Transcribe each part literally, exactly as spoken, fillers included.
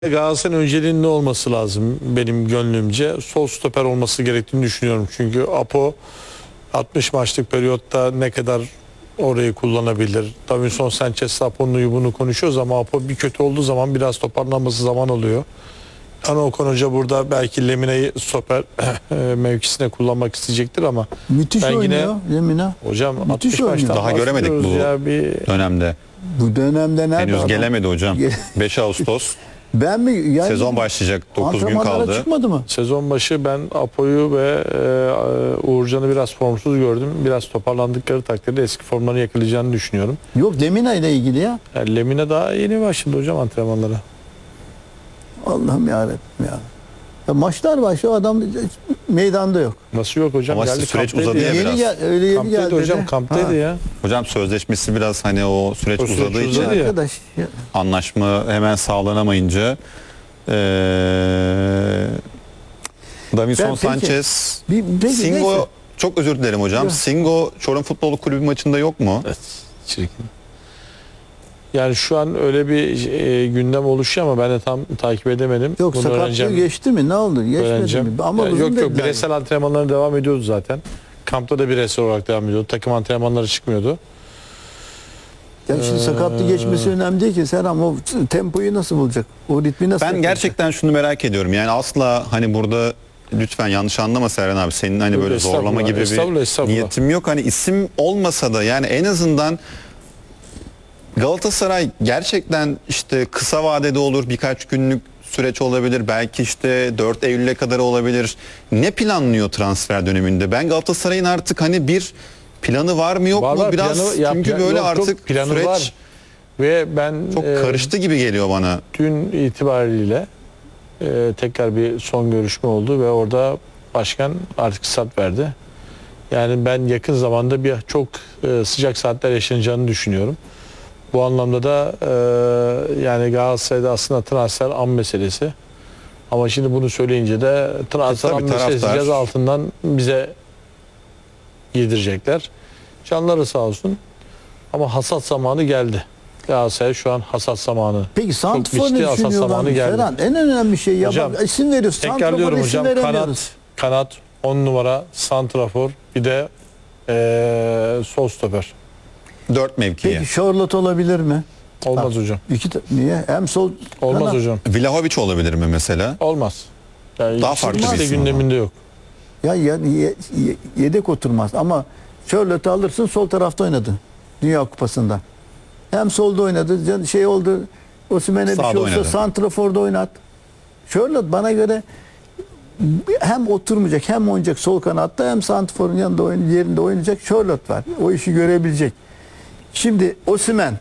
Galatasaray'ın önceliğinin ne olması lazım benim gönlümce? Sol stoper olması gerektiğini düşünüyorum. Çünkü Apo altmış maçlık periyotta ne kadar orayı kullanabilir? Davinson Sanchez Apo'nun uyumunu konuşuyoruz ama Apo bir kötü olduğu zaman biraz toparlanması zaman oluyor. Yani Okan Hoca burada belki Lemine'yi stoper mevkisine kullanmak isteyecektir ama müthiş ben oynuyor yine, Lemina. hocam Müthiş oynuyor. Daha göremedik bu ya bir... dönemde. Bu dönemde nerede Henüz adam? gelemedi hocam. beş Ağustos. Ben mi? Yani Sezon başlayacak. dokuz gün antrenmanlara kaldı. çıkmadı mı? Sezon başı ben Apo'yu ve e, Uğurcan'ı biraz formsuz gördüm. Biraz toparlandıkları takdirde eski formlarını yakalayacağını düşünüyorum. Yok, Lemina ile ilgili ya. Yani Lemine daha yeni başladı hocam antrenmanlara. Allah'ım yarabbim ya. Ya maçlar başlıyor, adam meydanda yok. Nasıl yok hocam? Ama Geldi, süreç kamptaydı uzadı ya ya. biraz. Yeni gel, öyle yeni Kamptaydı geldi hocam, de. kamptaydı Ha. ya. Hocam sözleşmesi biraz hani o süreç O süreç uzadığı için uzadı ya. Arkadaş ya. anlaşma hemen sağlanamayınca ee, Davinson Ben peki- Sanchez Bir, peki, Singo neyse. çok özür dilerim hocam. Yok. Singo Çorum Futbol Kulübü maçında yok mu? Evet, çirkin. Yani şu an öyle bir e, gündem oluşuyor ama ben de tam takip edemedim. Yok, Bunu sakatlığı öğreneceğim. geçti mi? Ne oldu? Geçmedi öğreneceğim. mi? Ama Ya, uzun yok yok dediler. bireysel antrenmanlarına devam ediyordu zaten. Kampta da bireysel olarak devam ediyordu. Takım antrenmanları çıkmıyordu. Ya şimdi sakatlığı geçmesi önemli değil ki. Serhan, o tempoyu nasıl bulacak? O ritmi nasıl Ben yakalayacak? gerçekten şunu merak ediyorum. Yani asla hani burada lütfen yanlış anlama Serhan abi. Senin hani Yok, böyle estağfurullah, zorlama gibi estağfurullah, bir estağfurullah. niyetim yok. Hani isim olmasa da yani en azından Galatasaray gerçekten işte kısa vadede olur, birkaç günlük süreç olabilir, belki işte dört Eylül'e kadar olabilir. Ne planlıyor transfer döneminde? Ben Galatasaray'ın artık hani bir planı var mı yok Var, mu var, biraz planı- ya, çünkü plan- böyle yok, yok, artık planı süreç var. Ve ben çok e, karıştı gibi geliyor bana. dün itibariyle e, tekrar bir son görüşme oldu ve orada başkan artık start verdi. Yani ben yakın zamanda bir çok e, sıcak saatler yaşanacağını düşünüyorum. Bu anlamda da e, yani Galatasaray'da aslında transfer an meselesi. Ama şimdi bunu söyleyince de transfer E, tabii, an meselesi taraftar. caz altından bize girdirecekler. Canları sağ olsun. Ama hasat zamanı geldi. Galatasaray şu an hasat zamanı. Peki santrfor biçti, ne asas düşünüyorlar? zamanı geldi. Serhan, en önemli şey ya. Hocam, Bak, isim veriyoruz. Tekrarlıyorum Santrfor'a isim hocam. veremiyoruz. Kanat, kanat on numara, santrafor, bir de e, sol stoper. Dört mevkiye. Peki Charlotte olabilir mi? Olmaz Ha. hocam. İki ta- niye? Hem sol Olmaz kanat. hocam. Vlahovic olabilir mi mesela? Olmaz. Yani Daha hiç farklı kimse bir isim gündeminde yok. Ya, ya ye- ye- yedek oturmaz ama Charlotte'u alırsın, sol tarafta oynadı Dünya Kupası'nda. Hem solda oynadı. can- Şey oldu. Osimhen'e bir Sağda şey olsa oynadı. santraforda oynat. Charlotte bana göre hem oturmayacak hem oynayacak sol kanatta, hem santraforun yanında oyun, yerinde oynayacak Charlotte var. O işi görebilecek. Şimdi Osimhen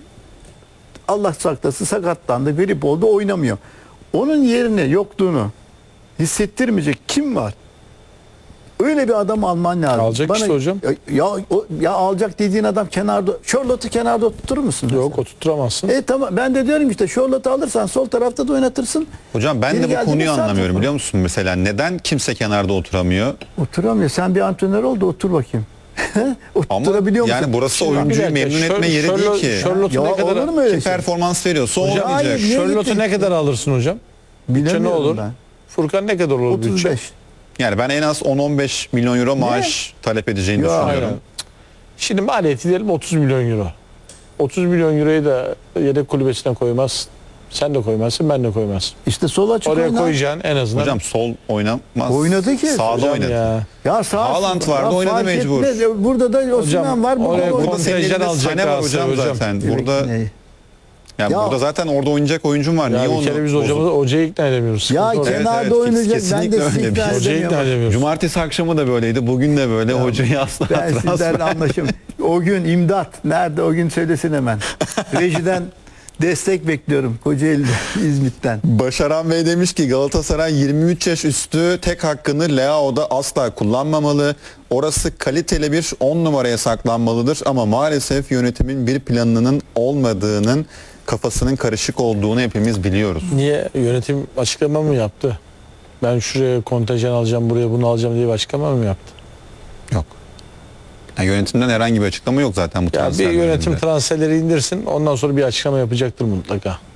Allah saklasın sakatlandı, grip oldu, oynamıyor. Onun yerine yokluğunu hissettirmeyecek kim var? Öyle bir adam alman lazım. Alacak işte hocam. Ya, ya, o- ya alacak dediğin adam kenarda. Charlotte'u kenarda oturtur musun? Yok, mesela? oturtamazsın. E tamam, ben de diyorum işte Charlotte'u alırsan sol tarafta da oynatırsın. Hocam ben Geri de bu geldiğinde konuyu santrafor. anlamıyorum biliyor musun? Mesela neden kimse kenarda oturamıyor? Oturamıyor. Sen bir antrenör ol da otur bakayım. Ama Oturabiliyor musun? yani burası Şimdi- oyuncuyu Bir dakika, memnun etme Şör- yeri Şörlo- değil ki. Şörlot'u Ya ne kadar, olur mu öyle Kim şey? performans veriyorsa o Hocam, oynayacak. hayır, niye Şörlot'u gittin? ne kadar alırsın hocam? Bütçe ne Bilemiyorum olur? ben. Furkan ne kadar olur bütçe? otuz beş. Yani ben en az on on beş milyon euro maaş talep edeceğini Ya, düşünüyorum. Aynen. Şimdi maliyeti diyelim otuz milyon euro. otuz milyon euroyu da yedek kulübesine koymazsın. Sen de koymazsın, ben de koymazsın. İşte sol açık Oraya oynar. koyacaksın en azından. Hocam sol oynamaz. Oynadı ki. Sağda Hocam oynadı. ya. Ya sağ Haaland vardı, ya oynadı fark mecbur. etmez. Burada da Osimhen var. Bu oraya da koy- Burada senin Kontenjan elinde alacak Sané var hocam, Galatasaray hocam. zaten. Burada Ne? yani Ya- burada zaten orada oynayacak oyuncum var. Ya Niye bir onu kere biz bozup- hocamızı, hocayı ikna edemiyoruz. Ya Sıkıntı orada. Evet, kenarda evet, oynayacak. Ben kesinlikle de öyle. sizi ikna Hocayı ikna edemiyorum. edemiyoruz. Cumartesi akşamı da böyleydi. Bugün de böyle. Hocayı asla Ben sizden transfer- anlaşım. O gün imdat. Nerede o gün söylesin hemen. Rejiden destek bekliyorum. Kocaeli'de, İzmit'ten. Başaran Bey demiş ki Galatasaray yirmi üç yaş üstü tek hakkını Leao'da asla kullanmamalı. Orası kaliteli bir on numaraya saklanmalıdır ama maalesef yönetimin bir planının olmadığının, kafasının karışık olduğunu hepimiz biliyoruz. Niye yönetim açıklama mı yaptı? Ben şuraya kontenjan alacağım, buraya bunu alacağım diye bir açıklama mı yaptı? Yok. Yani yönetimden herhangi bir açıklama yok zaten bu Ya bir transfer yönetim döneminde. transferleri indirsin, ondan sonra bir açıklama yapacaktır mutlaka.